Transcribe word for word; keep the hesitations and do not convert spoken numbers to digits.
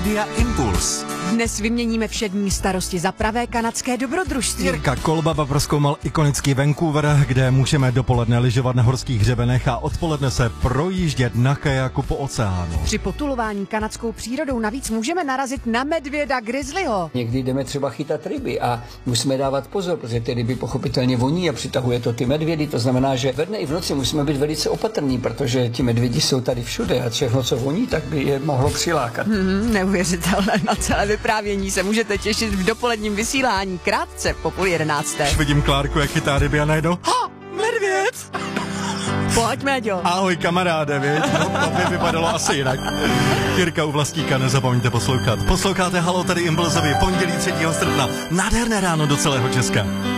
Rádia Impuls. Dnes vyměníme všední starosti za pravé kanadské dobrodružství. Jirka Kolbaba prozkoumal ikonický Vancouver, kde můžeme dopoledne lyžovat na horských hřebenech a odpoledne se projíždět na kajaku po oceánu. Při potulování kanadskou přírodou navíc můžeme narazit na medvěda grizzlyho. Někdy jdeme třeba chytat ryby a musíme dávat pozor, protože ty ryby pochopitelně voní a přitahuje to ty medvědy. To znamená, že ve dne i v noci musíme být velice opatrní, protože ti medvědi jsou tady všude a všechno, co voní, tak by je mohlo přilákat. Hmm, neuvěřitelné. Na celé vyprávění se můžete těšit v dopoledním vysílání krátce po půl jedenácté. Už vidím Klárku, jak chytá ryby a najednou ha, medvěd! Pojď, Méďo. Ahoj kamaráde, viď? No, to by vypadalo asi jinak. Jirka u Vlastíka, nezapomeňte poslouchat. Posloucháte Halo, tady Impulzovi, pondělí třetího srpna. Nádherné ráno do celého Česka.